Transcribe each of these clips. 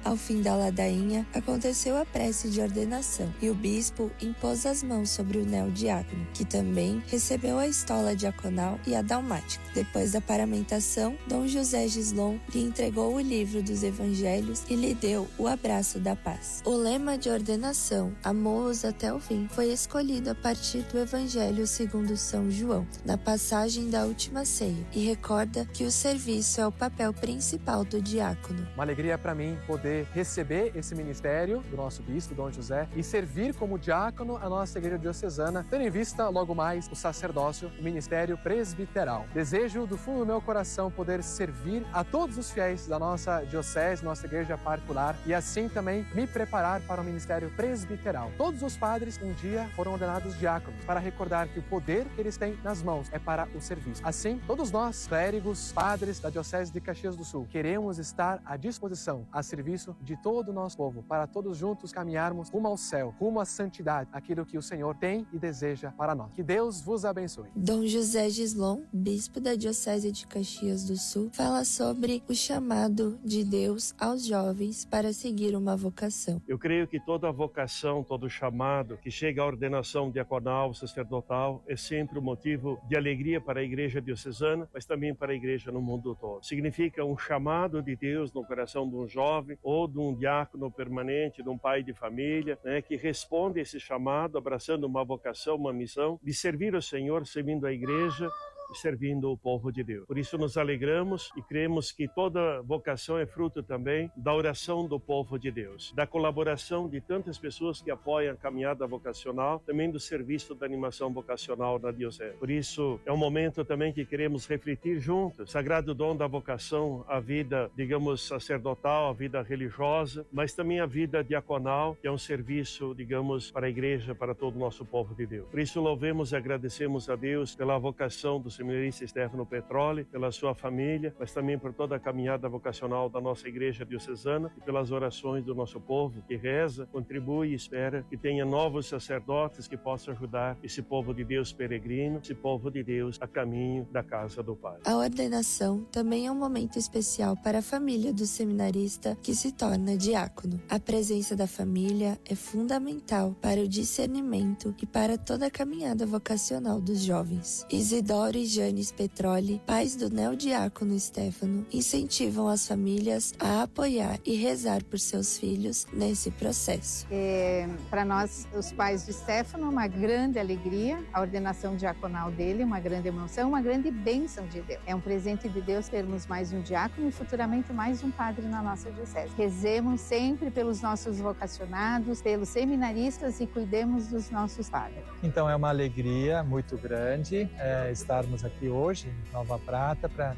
Ao fim da ladainha, aconteceu a prece de ordenação e o bispo impôs as mãos sobre o neo-diácono, que também recebeu a estola diaconal e a dalmática. Depois da paramentação, Dom José Gislon lhe entregou o livro dos evangelhos e lhe deu o abraço da paz. O lema de ordenação, amou-os até o fim, foi escolhido a partir do Evangelho segundo São João, na passagem da última ceia, e recorda que o serviço é o papel principal do diácono. Uma alegria para mim poder receber esse ministério do nosso bispo, Dom José, e servir como diácono a nossa igreja diocesana, tendo em vista logo mais o sacerdócio, o ministério presbiteral. Desejo do fundo do meu coração poder servir a todos os fiéis da nossa diocese, nossa igreja particular, e assim também me preparar para o ministério presbiteral. Todos os padres um dia foram ordenados diáconos, para recordar que o poder que eles têm nas mãos é para o serviço. Assim, todos nós, clérigos, padres da diocese de Caxias do Sul, queremos estar à disposição, a serviço de todo o nosso povo, para todos juntos caminharmos rumo ao céu, rumo à santidade, aquilo que o Senhor tem e deseja para nós. Que Deus vos abençoe. Dom José Gislon, bispo da diocese de Caxias do Sul, fala sobre o chamado de Deus aos jovens para seguir uma vocação. Eu creio que toda vocação, todo chamado que chega à ordenação diaconal, sacerdotal, é sempre um motivo de alegria para a igreja diocesana, mas também para a igreja no mundo todo. Significa um chamado de Deus no coração de um jovem ou de um diácono permanente, de um pai de família, que responde a esse chamado, abraçando uma vocação, uma missão de servir o Senhor, servindo a igreja, servindo o povo de Deus. Por isso nos alegramos e cremos que toda vocação é fruto também da oração do povo de Deus, da colaboração de tantas pessoas que apoiam a caminhada vocacional, também do serviço da animação vocacional na diocese. Por isso é um momento também que queremos refletir juntos, sagrado dom da vocação, a vida, digamos, sacerdotal, a vida religiosa, mas também a vida diaconal, que é um serviço, digamos, para a igreja, para todo o nosso povo de Deus. Por isso louvemos e agradecemos a Deus pela vocação do seminarista Stefano Petroli, pela sua família, mas também por toda a caminhada vocacional da nossa igreja diocesana e pelas orações do nosso povo que reza, contribui e espera que tenha novos sacerdotes que possam ajudar esse povo de Deus peregrino, esse povo de Deus a caminho da casa do Pai. A ordenação também é um momento especial para a família do seminarista que se torna diácono. A presença da família é fundamental para o discernimento e para toda a caminhada vocacional dos jovens. Isidoro e Janes Petroli, pais do neodiácono Stefano, incentivam as famílias a apoiar e rezar por seus filhos nesse processo. Para nós, os pais de Stefano, uma grande alegria, a ordenação diaconal dele, uma grande emoção, uma grande bênção de Deus. É um presente de Deus termos mais um diácono e futuramente mais um padre na nossa diocese. Rezemos sempre pelos nossos vocacionados, pelos seminaristas e cuidemos dos nossos padres. Então é uma alegria muito grande estarmos aqui hoje em Nova Prata para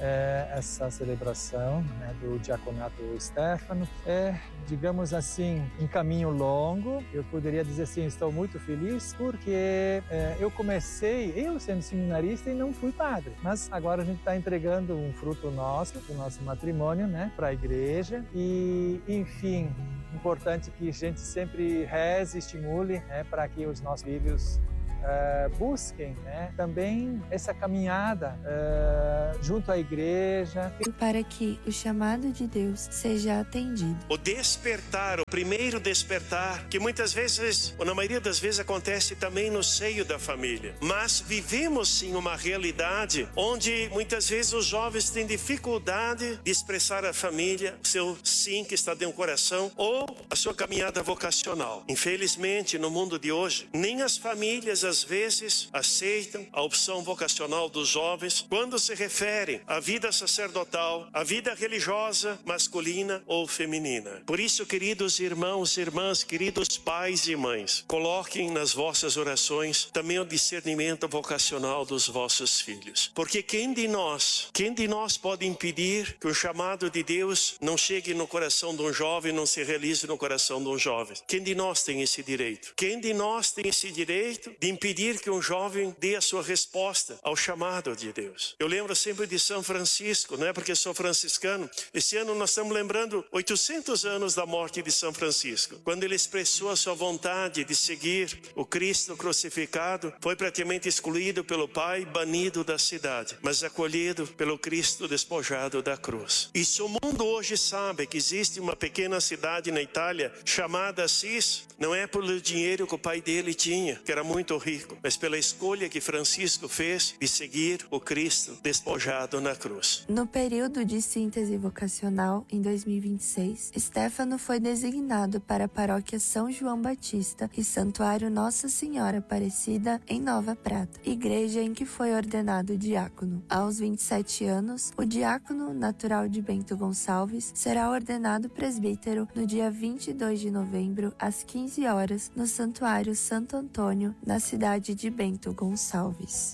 essa celebração do diaconato Stefano. Digamos assim, um caminho longo. Eu poderia dizer assim, estou muito feliz porque eu sendo seminarista e não fui padre. Mas agora a gente está entregando um fruto nosso, do nosso matrimônio, para a igreja. E, enfim, importante que a gente sempre reze, estimule para que os nossos filhos busquem também essa caminhada junto à igreja. Para que o chamado de Deus seja atendido. O despertar, o primeiro despertar, que muitas vezes, ou na maioria das vezes, acontece também no seio da família. Mas vivemos sim uma realidade onde muitas vezes os jovens têm dificuldade de expressar à família o seu sim que está dentro do coração ou a sua caminhada vocacional. Infelizmente, no mundo de hoje, nem as famílias às vezes aceitam a opção vocacional dos jovens quando se refere à vida sacerdotal, à vida religiosa, masculina ou feminina. Por isso, queridos irmãos e irmãs, queridos pais e mães, coloquem nas vossas orações também o discernimento vocacional dos vossos filhos. Porque quem de nós pode impedir que o chamado de Deus não chegue no coração de um jovem, não se realize no coração de um jovem? Quem de nós tem esse direito? Quem de nós tem esse direito de impedir que um jovem dê a sua resposta ao chamado de Deus. Eu lembro sempre de São Francisco, não é porque sou franciscano. Esse ano nós estamos lembrando 800 anos da morte de São Francisco. Quando ele expressou a sua vontade de seguir o Cristo crucificado, foi praticamente excluído pelo Pai, banido da cidade, mas acolhido pelo Cristo despojado da cruz. E se o mundo hoje sabe que existe uma pequena cidade na Itália chamada Assis, não é pelo dinheiro que o pai dele tinha, que era muito rico, mas pela escolha que Francisco fez de seguir o Cristo despojado na cruz. No período de síntese vocacional, em 2026, Stefano foi designado para a paróquia São João Batista e Santuário Nossa Senhora Aparecida, em Nova Prata, igreja em que foi ordenado diácono. Aos 27 anos, o diácono natural de Bento Gonçalves será ordenado presbítero no dia 22 de novembro, às 15 horas, no Santuário Santo Antônio, na cidade de Bento Gonçalves.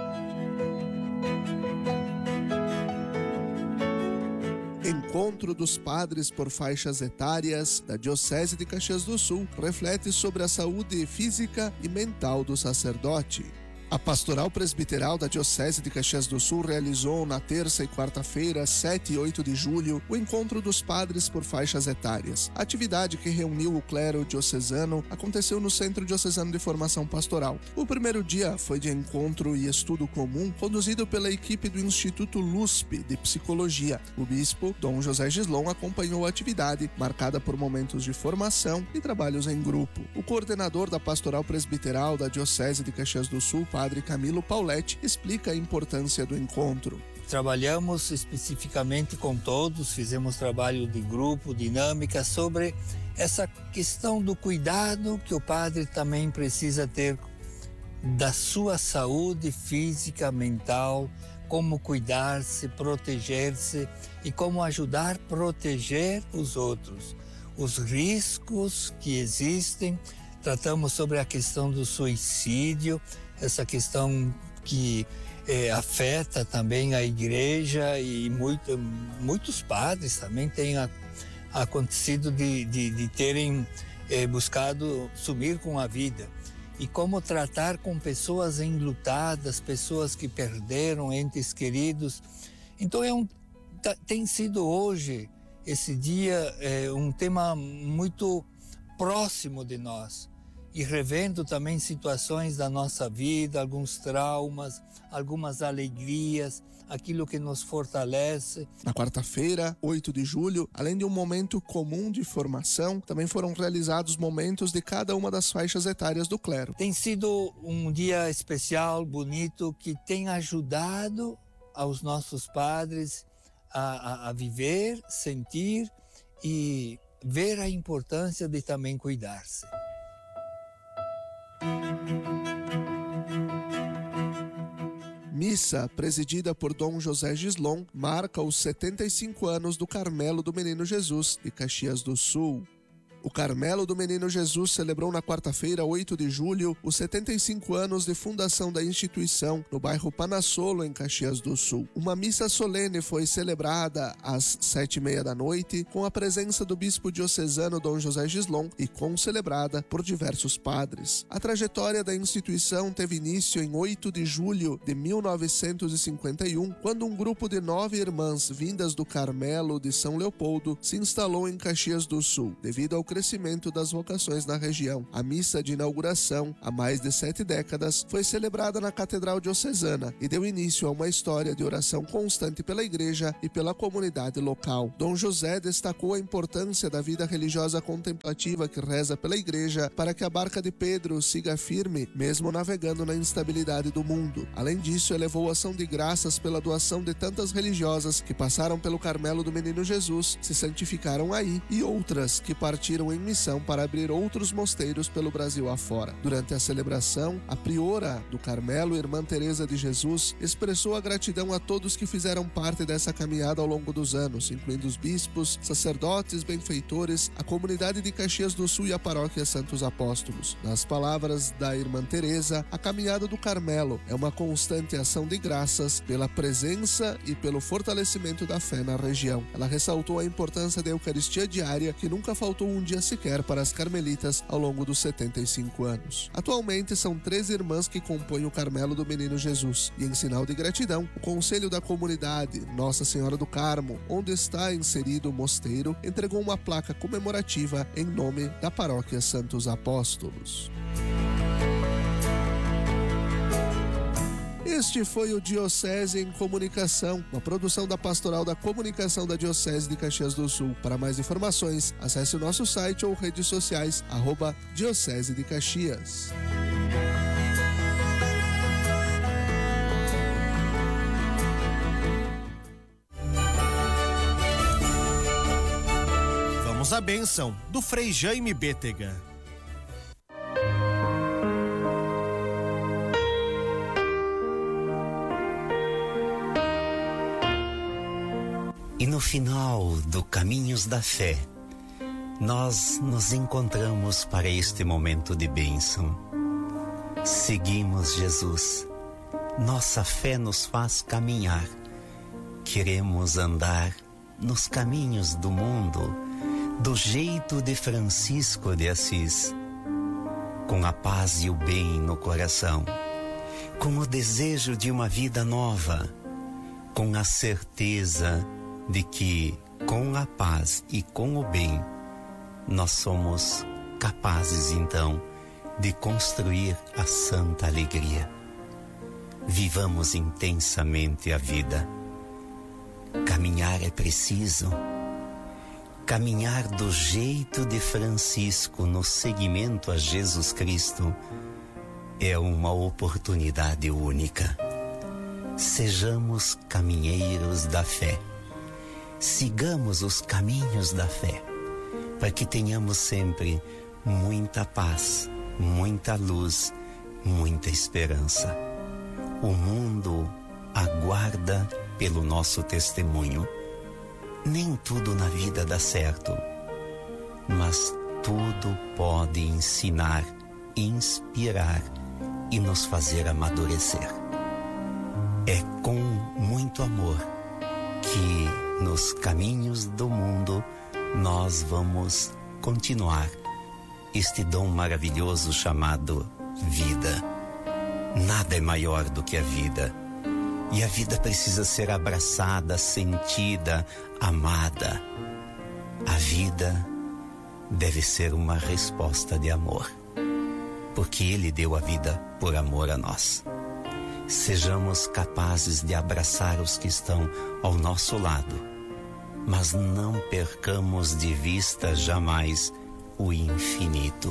Encontro dos padres por faixas etárias da Diocese de Caxias do Sul reflete sobre a saúde física e mental do sacerdote. A Pastoral Presbiteral da Diocese de Caxias do Sul realizou na terça e quarta-feira, 7 e 8 de julho, o Encontro dos Padres por Faixas Etárias. A atividade que reuniu o clero diocesano aconteceu no Centro Diocesano de Formação Pastoral. O primeiro dia foi de encontro e estudo comum, conduzido pela equipe do Instituto LUSP de Psicologia. O bispo, Dom José Gislon, acompanhou a atividade, marcada por momentos de formação e trabalhos em grupo. O coordenador da Pastoral Presbiteral da Diocese de Caxias do Sul, Padre Camilo Pauletti, explica a importância do encontro. Trabalhamos especificamente com todos, fizemos trabalho de grupo, dinâmica, sobre essa questão do cuidado que o padre também precisa ter da sua saúde física, mental, como cuidar-se, proteger-se e como ajudar a proteger os outros. Os riscos que existem, tratamos sobre a questão do suicídio, essa questão que afeta também a igreja e muitos padres também têm acontecido de terem buscado sumir com a vida. E como tratar com pessoas enlutadas, pessoas que perderam entes queridos. Então tem sido hoje, esse dia, um tema muito próximo de nós. E revendo também situações da nossa vida, alguns traumas, algumas alegrias, aquilo que nos fortalece. Na quarta-feira, 8 de julho, além de um momento comum de formação, também foram realizados momentos de cada uma das faixas etárias do clero. Tem sido um dia especial, bonito, que tem ajudado aos nossos padres a viver, sentir e ver a importância de também cuidar-se. Missa, presidida por Dom José Gislon, marca os 75 anos do Carmelo do Menino Jesus, de Caxias do Sul. O Carmelo do Menino Jesus celebrou na quarta-feira, 8 de julho, os 75 anos de fundação da instituição no bairro Panassolo, em Caxias do Sul. Uma missa solene foi celebrada às 7h30 da noite, com a presença do bispo diocesano Dom José Gislon e concelebrada por diversos padres. A trajetória da instituição teve início em 8 de julho de 1951, quando um grupo de 9 irmãs vindas do Carmelo de São Leopoldo se instalou em Caxias do Sul, devido ao crescimento das vocações na região. A missa de inauguração, há mais de 7 décadas, foi celebrada na Catedral Diocesana e deu início a uma história de oração constante pela igreja e pela comunidade local. Dom José destacou a importância da vida religiosa contemplativa que reza pela igreja para que a barca de Pedro siga firme, mesmo navegando na instabilidade do mundo. Além disso, elevou ação de graças pela doação de tantas religiosas que passaram pelo Carmelo do Menino Jesus, se santificaram aí, e outras que partiram em missão para abrir outros mosteiros pelo Brasil afora. Durante a celebração, a priora do Carmelo, Irmã Teresa de Jesus, expressou a gratidão a todos que fizeram parte dessa caminhada ao longo dos anos, incluindo os bispos, sacerdotes, benfeitores, a comunidade de Caxias do Sul e a paróquia Santos Apóstolos. Nas palavras da Irmã Teresa, a caminhada do Carmelo é uma constante ação de graças pela presença e pelo fortalecimento da fé na região. Ela ressaltou a importância da Eucaristia diária, que nunca faltou um dia sequer para as carmelitas ao longo dos 75 anos. Atualmente são 13 irmãs que compõem o Carmelo do Menino Jesus e, em sinal de gratidão, o Conselho da Comunidade Nossa Senhora do Carmo, onde está inserido o mosteiro, entregou uma placa comemorativa em nome da Paróquia Santos Apóstolos. Este foi o Diocese em Comunicação, uma produção da Pastoral da Comunicação da Diocese de Caxias do Sul. Para mais informações, acesse o nosso site ou redes sociais, @Diocese de Caxias. Vamos à bênção do Frei Jaime Bétega. E no final do Caminhos da Fé, nós nos encontramos para este momento de bênção. Seguimos Jesus. Nossa fé nos faz caminhar. Queremos andar nos caminhos do mundo, do jeito de Francisco de Assis, com a paz e o bem no coração, com o desejo de uma vida nova, com a certeza de que, com a paz e com o bem, nós somos capazes, então, de construir a santa alegria. Vivamos intensamente a vida. Caminhar é preciso. Caminhar do jeito de Francisco no seguimento a Jesus Cristo é uma oportunidade única. Sejamos caminheiros da fé. Sigamos os caminhos da fé, para que tenhamos sempre muita paz, muita luz, muita esperança. O mundo aguarda pelo nosso testemunho. Nem tudo na vida dá certo, mas tudo pode ensinar, inspirar e nos fazer amadurecer. É com muito amor que nos caminhos do mundo nós vamos continuar este dom maravilhoso chamado vida. Nada é maior do que a vida. E a vida precisa ser abraçada, sentida, amada. A vida deve ser uma resposta de amor, porque Ele deu a vida por amor a nós. Sejamos capazes de abraçar os que estão ao nosso lado, mas não percamos de vista jamais o infinito.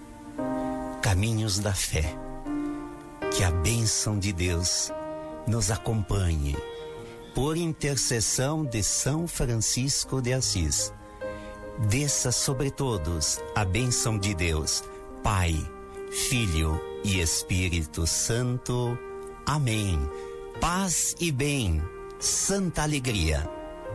Caminhos da fé. Que a bênção de Deus nos acompanhe, por intercessão de São Francisco de Assis. Desça sobre todos a bênção de Deus, Pai, Filho e Espírito Santo. Amém. Paz e bem, santa alegria.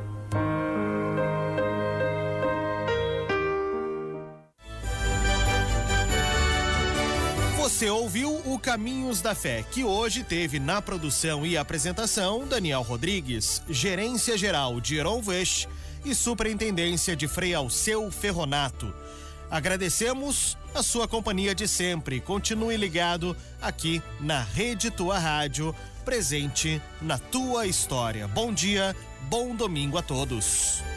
Você ouviu o Caminhos da Fé, que hoje teve na produção e apresentação Daniel Rodrigues, gerência geral de Heron Vesh e superintendência de Frei Alceu Ferronato. Agradecemos a sua companhia de sempre. Continue ligado aqui na Rede Tua Rádio, presente na tua história. Bom dia, bom domingo a todos.